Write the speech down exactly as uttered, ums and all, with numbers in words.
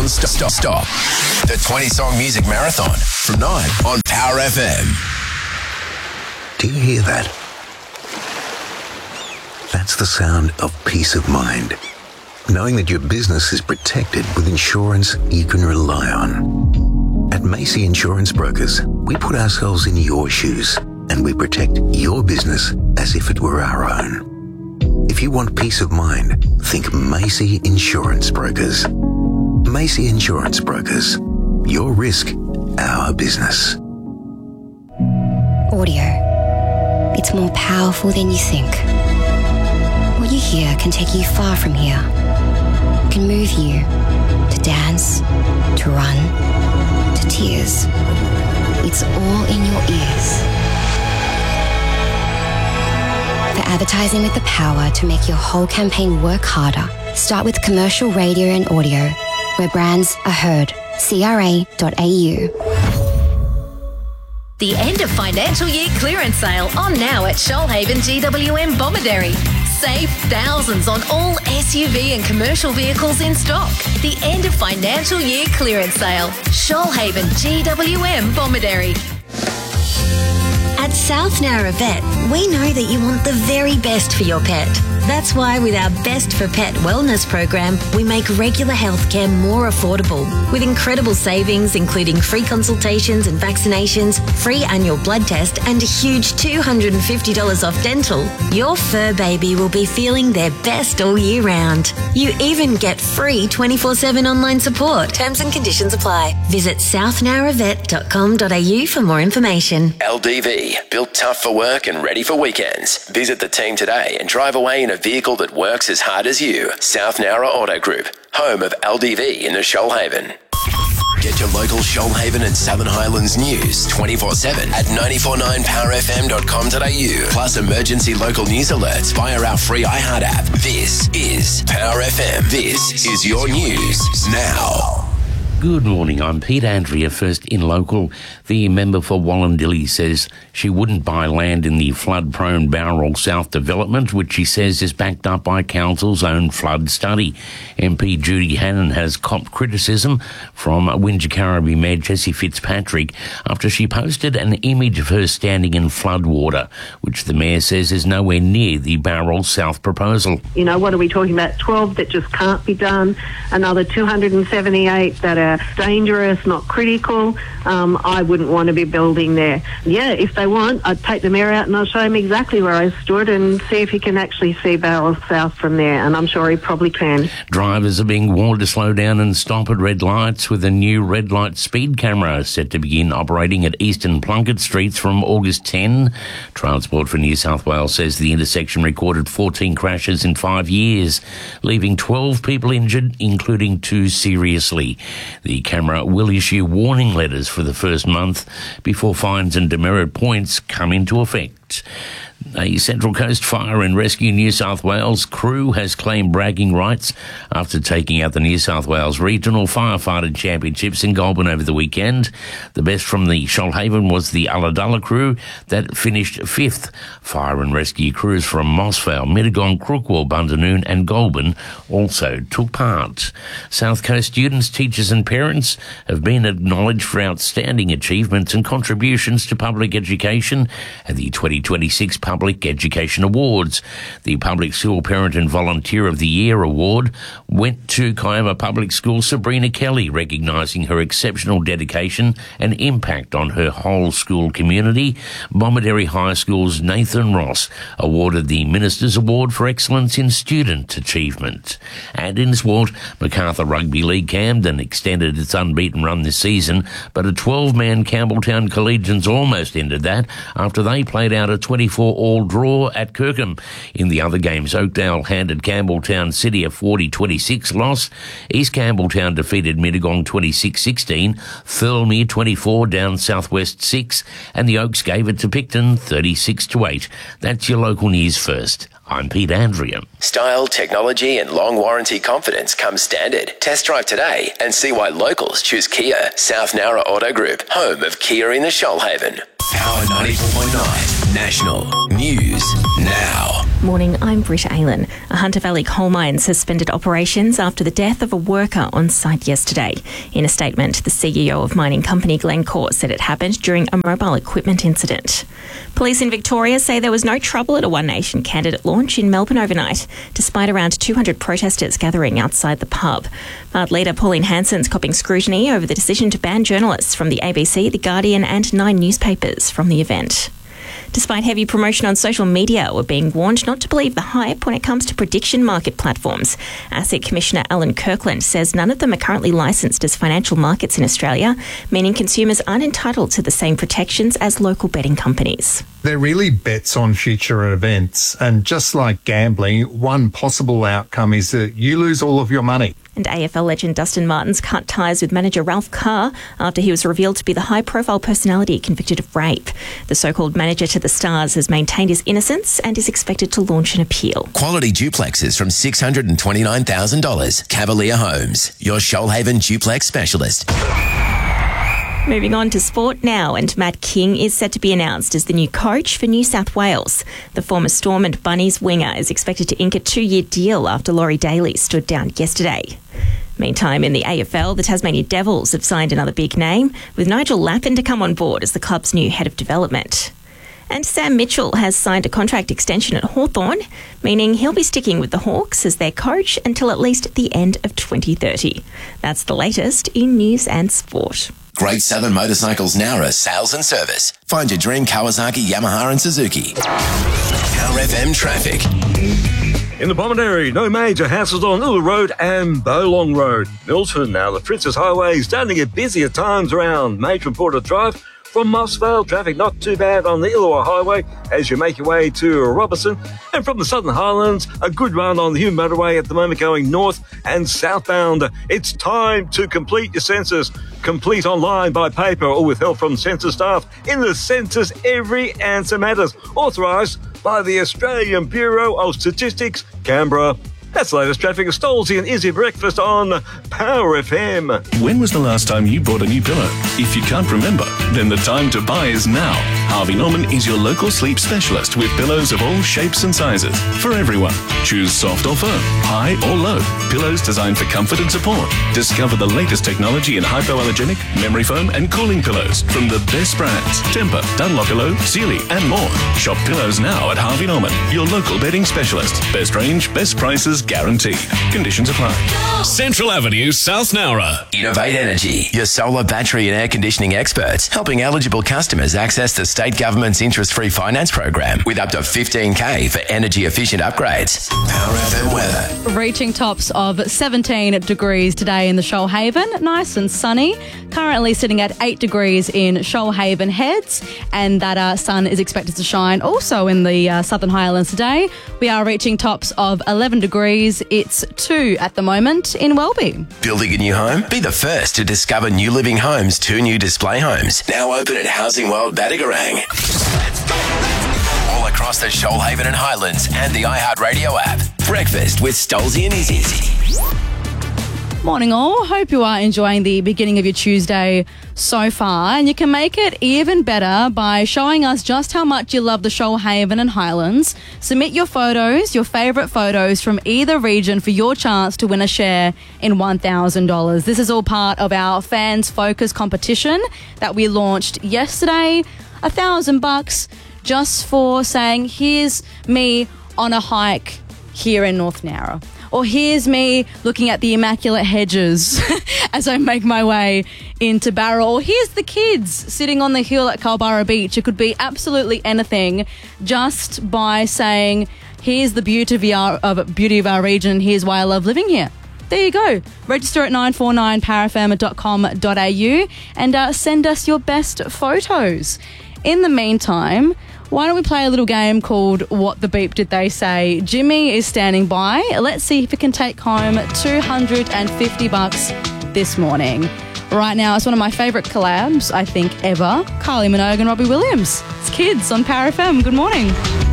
non-stop. Stop, stop. The twenty-song music marathon from nine on Power F M. Do you hear that? That's the sound of peace of mind. Knowing that your business is protected with insurance you can rely on. At Macy Insurance Brokers, we put ourselves in your shoes and we protect your business as if it were our own. If you want peace of mind, think Macy Insurance Brokers. Macy Insurance Brokers. Your risk, our business. Audio. It's more powerful than you think. What you hear can take you far from here. It can move you to dance, to run, to tears. It's all in your ears. For advertising with the power to make your whole campaign work harder, start with commercial radio and audio, where brands are heard. C R A dot A U. The end of financial year clearance sale on now at Shoalhaven G W M Bomaderry. Save thousands on all S U V and commercial vehicles in stock. The end of financial year clearance sale. Shoalhaven G W M Bomaderry. At South Nowra Vet, we know that you want the very best for your pet. That's why with our Best for Pet wellness program, we make regular healthcare more affordable. With incredible savings, including free consultations and vaccinations, free annual blood test, and a huge two hundred fifty dollars off dental, your fur baby will be feeling their best all year round. You even get free twenty-four seven online support. Terms and conditions apply. Visit south nowra vet dot com dot a u for more information. L D V, built tough for work and ready for weekends. Visit the team today and drive away in a vehicle that works as hard as you. South Nowra Auto Group, home of L D V in the Shoalhaven. Get your local Shoalhaven and Southern Highlands news twenty-four seven at nine four nine power f m dot com dot a u. Plus emergency local news alerts via our free iHeart app. This is Power F M. This is your news now. Good morning, I'm Pete Andrea. First in local, the member for Wallandilly says she wouldn't buy land in the flood-prone Bowral South development, which she says is backed up by Council's own flood study. M P Judy Hannon has copped criticism from Wingecarribee Mayor Jessie Fitzpatrick after she posted an image of her standing in floodwater, which the Mayor says is nowhere near the Bowral South proposal. You know, what are we talking about? twelve that just can't be done, another two hundred seventy-eight that are dangerous, not critical. Um, I wouldn't want to be building there. Yeah, if they want, I'd take the Mayor out and I'll show him exactly where I stood and see if he can actually see Bowral South from there, and I'm sure he probably can. Drivers are being warned to slow down and stop at red lights, with a new red light speed camera set to begin operating at Eastern Plunkett Streets from August tenth. Transport for New South Wales says the intersection recorded fourteen crashes in five years, leaving twelve people injured, including two seriously. The camera will issue warning letters for the first month before fines and demerit points come into effect. A Central Coast Fire and Rescue New South Wales crew has claimed bragging rights after taking out the New South Wales Regional Firefighter Championships in Goulburn over the weekend. The best from the Shoalhaven was the Ulladulla crew that finished fifth. Fire and rescue crews from Mossvale, Mittagong, Crookwell, Bundanoon and Goulburn also took part. South Coast students, teachers and parents have been acknowledged for outstanding achievements and contributions to public education at the twenty twenty-six Public Education Awards. The Public School Parent and Volunteer of the Year award went to Kiama Public School Sabrina Kelly, recognising her exceptional dedication and impact on her whole school community. Bomaderry High School's Nathan Ross awarded the Minister's Award for Excellence in Student Achievement. And in sport, Macarthur Rugby League Camden extended its unbeaten run this season, but a twelve-man Campbelltown Collegians almost ended that after they played out a twenty-four all draw at Kirkham. In the other games, Oakdale handed Campbelltown City a forty twenty-six loss. East Campbelltown defeated Mittagong twenty-six sixteen. Thirlmere twenty-four down Southwest six. And the Oaks gave it to Picton thirty-six to eight. That's your local news first. I'm Pete Andrea. Style, technology and long warranty confidence come standard. Test drive today and see why locals choose Kia. South Nowra Auto Group, home of Kia in the Shoalhaven. Power ninety-four point nine, National News Now. Morning, I'm Britta Aylan. A Hunter Valley coal mine suspended operations after the death of a worker on site yesterday. In a statement, the C E O of mining company Glencore said it happened during a mobile equipment incident. Police in Victoria say there was no trouble at a One Nation candidate launch in Melbourne overnight, despite around two hundred protesters gathering outside the pub. But leader Pauline Hanson's copping scrutiny over the decision to ban journalists from the A B C, The Guardian and nine newspapers from the event. Despite heavy promotion on social media, we're being warned not to believe the hype when it comes to prediction market platforms. ASIC Commissioner Alan Kirkland says none of them are currently licensed as financial markets in Australia, meaning consumers aren't entitled to the same protections as local betting companies. They're really bets on future events, and just like gambling, one possible outcome is that you lose all of your money. And A F L legend Dustin Martin's cut ties with manager Ralph Carr after he was revealed to be the high-profile personality convicted of rape. The so-called manager to the Stars has maintained his innocence and is expected to launch an appeal. Quality duplexes from six hundred twenty-nine thousand dollars. Cavalier Homes, your Shoalhaven duplex specialist. Moving on to sport now, and Matt King is set to be announced as the new coach for New South Wales. The former Storm and Bunnies winger is expected to ink a two-year deal after Laurie Daly stood down yesterday. Meantime, in the A F L, the Tasmania Devils have signed another big name, with Nigel Lappin to come on board as the club's new head of development. And Sam Mitchell has signed a contract extension at Hawthorn, meaning he'll be sticking with the Hawks as their coach until at least the end of twenty thirty. That's the latest in news and sport. Great Southern Motorcycles Nowra sales and service. Find your dream Kawasaki, Yamaha and Suzuki. Power F M traffic. In the Bomaderry, no major hassles on Ulu Road and Bowlong Road. Milton, now the Princess Highway, starting to get busy at times around Major and Porter Drive. From Mossvale, traffic not too bad on the Illawarra Highway as you make your way to Robertson. And from the Southern Highlands, a good run on the Hume Motorway at the moment going north and southbound. It's time to complete your census. Complete online, by paper or with help from census staff. In the census, every answer matters. Authorised by the Australian Bureau of Statistics, Canberra. That's the latest traffic of Stolzy and Izzy Breakfast on Power F M. When was the last time you bought a new pillow? If you can't remember, then the time to buy is now. Harvey Norman is your local sleep specialist with pillows of all shapes and sizes for everyone. Choose soft or firm, high or low. Pillows designed for comfort and support. Discover the latest technology in hypoallergenic, memory foam and cooling pillows from the best brands. Tempur, Dunlopillow, Sealy and more. Shop pillows now at Harvey Norman, your local bedding specialist. Best range, best prices guaranteed. Conditions apply. Central Avenue, South Nowra. Innovate Energy, your solar battery and air conditioning experts, helping eligible customers access the state government's interest-free finance program with up to fifteen K for energy-efficient upgrades. Power F M weather. Reaching tops of seventeen degrees today in the Shoalhaven, nice and sunny. Currently sitting at eight degrees in Shoalhaven Heads, and that uh, sun is expected to shine also in the uh, Southern Highlands today. We are reaching tops of eleven degrees. It's two at the moment in Welby. Building a new home? Be the first to discover New Living Homes' two new display homes. Now open at Housing World Battigarang. Let's go, let's go. All across the Shoalhaven and Highlands and the iHeartRadio app. Breakfast with Stolzy and Izzy. Morning all, hope you are enjoying the beginning of your Tuesday so far, and you can make it even better by showing us just how much you love the Shoalhaven and Highlands. Submit your photos, your favourite photos from either region for your chance to win a share in one thousand dollars. This is all part of our Fans Focus competition that we launched yesterday. A thousand bucks just for saying, here's me on a hike here in North Nowra. Or here's me looking at the immaculate hedges as I make my way into Barra. Or here's the kids sitting on the hill at Culburra Beach. It could be absolutely anything just by saying, here's the beauty of our, of, beauty of our region and here's why I love living here. There you go. Register at nine four nine parafirma dot com dot a u and uh, send us your best photos. In the meantime, why don't we play a little game called What the Beep Did They Say? Jimmy is standing by. Let's see if he can take home two hundred fifty bucks this morning. Right now, it's one of my favourite collabs, I think, ever. Kylie Minogue and Robbie Williams. It's Kids on Power F M. Good morning.